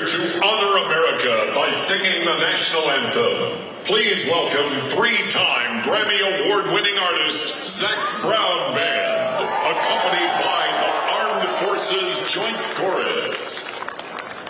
prepared to honor America by singing the national anthem. Please welcome three-time Grammy Award-winning artist, Zach Brown.